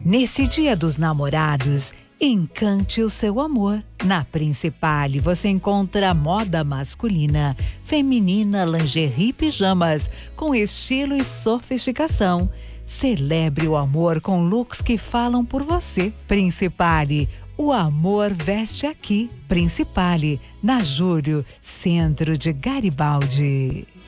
Nesse Dia dos Namorados, encante o seu amor. Na Principale você encontra moda masculina, feminina, lingerie e pijamas, com estilo e sofisticação. Celebre o amor com looks que falam por você. Principale, o amor veste aqui. Principale, na Júlio, centro de Garibaldi.